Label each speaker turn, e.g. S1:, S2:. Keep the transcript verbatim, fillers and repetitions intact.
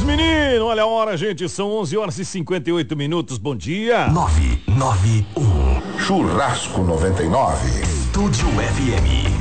S1: meus meninos, olha a hora, gente, são onze horas e cinquenta e oito minutos, bom dia.
S2: nove nove um
S3: Churrasco noventa e nove.
S2: Estúdio F M.